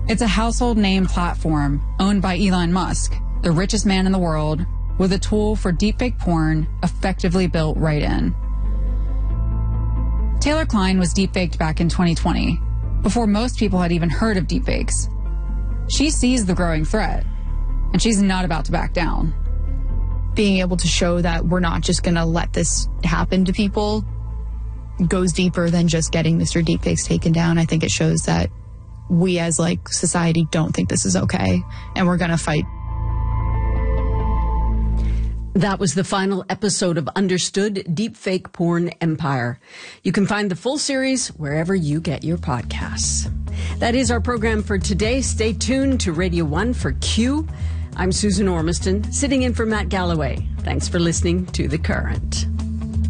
It's a household name platform owned by Elon Musk, the richest man in the world, with a tool for deepfake porn effectively built right in. Taylor Klein was deepfaked back in 2020, before most people had even heard of deepfakes. She sees the growing threat, and she's not about to back down. Being able to show that we're not just going to let this happen to people goes deeper than just getting Mr. Deepfakes taken down. I think it shows that we as society don't think this is okay, and we're going to fight. That was the final episode of Understood Deepfake Porn Empire. You can find the full series wherever you get your podcasts. That is our program for today. Stay tuned to Radio 1 for Q. I'm Susan Ormiston, sitting in for Matt Galloway. Thanks for listening to The Current.